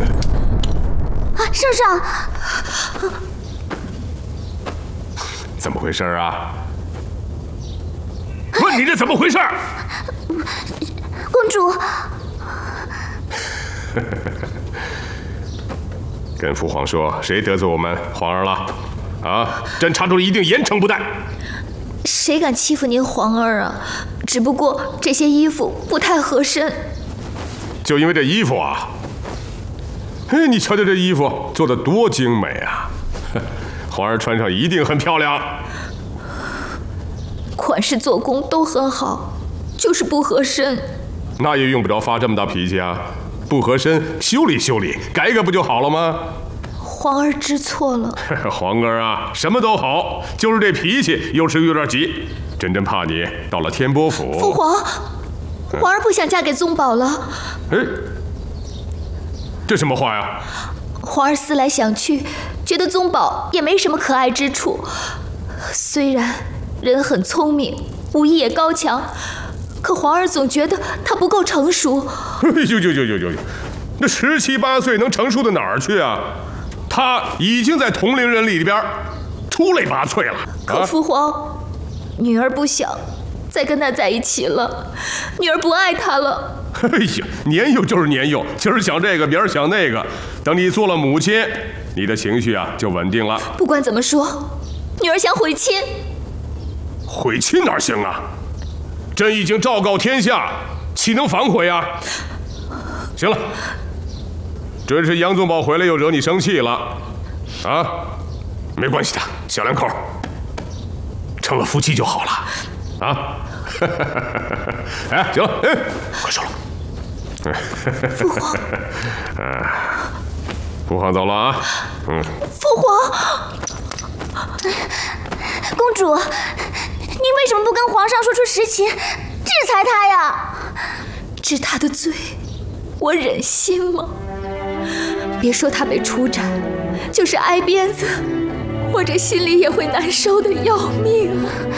圣上， 怎么回事啊？问你这怎么回事？ 公主。 跟父皇说，谁得罪我们皇儿了？啊！朕查出一定严惩不贷。 谁敢欺负您皇儿啊？只不过这些衣服不太合身。 就因为这衣服啊？哎，你瞧瞧这衣服做的多精美啊！皇儿穿上一定很漂亮。 款式做工都很好，就是不合身。 那也用不着发这么大脾气啊！不合身，修理修理，改改不就好了吗？ 皇儿知错了。 皇儿啊，什么都好，就是这脾气有时有点急。朕怕你到了天波府。 父皇，皇儿不想嫁给宗保了。 哎，这什么话呀？ 皇儿思来想去，觉得宗保也没什么可爱之处。虽然人很聪明，武艺也高强，可皇儿总觉得他不够成熟。 哎呦，那17、18岁能成熟到哪儿去啊？他已经在同龄人里边出类拔萃了。 可父皇，女儿不想再跟他在一起了，女儿不爱他了。 哎呀，年幼就是年幼，今儿想这个，明儿想那个，等你做了母亲，你的情绪啊就稳定了。 不管怎么说，女儿想悔亲。 悔亲哪行啊？朕已经昭告天下，岂能反悔啊？行了，准是杨宗保回来又惹你生气了，啊？没关系的，小两口成了夫妻就好了，啊？哎，行了，哎，快收了。 父皇， 父皇走了啊。 父皇， 公主，您为什么不跟皇上说出实情，制裁他呀？ 治他的罪，我忍心吗？别说他被处斩，就是挨鞭子，我这心里也会难受的要命啊！